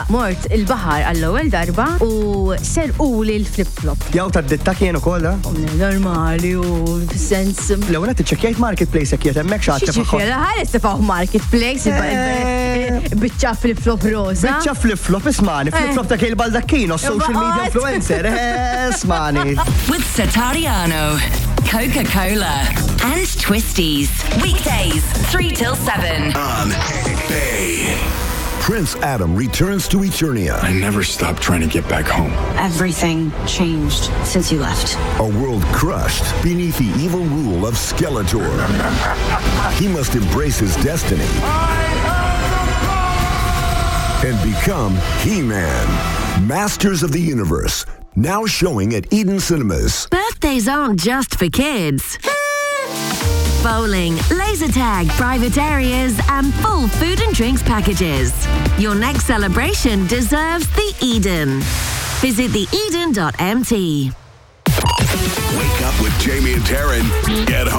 mort il-baħar għall-ewwel darba u serquli l-flip-flop. Jaw tad-ditta kienu kolla? Normali u f'sens. L-ewwel qed iċċekkjajt marketplace jekk qiegħed hemmhekk x'għad Xiġifieri ħares tifgħu marketplace biċċa flip-flop roża. Biċċa flip-flop ismani, flip-flop ta' Kejl Baldacchino, social media influencer. Ismani. With Satariano, Coca-Cola, and Twisties. Weekdays, 3 till 7. On A. Prince Adam returns to Eternia. I never stopped trying to get back home. Everything changed since you left. A world crushed beneath the evil rule of Skeletor. He must embrace his destiny and become He-Man. Masters of the Universe. Now showing at Eden Cinemas. Birthdays aren't just for kids. Bowling, laser tag, private areas, and full food and drinks packages. Your next celebration deserves the Eden. Visit theeden.mt. Wake up with Jamie and Taryn. Get home.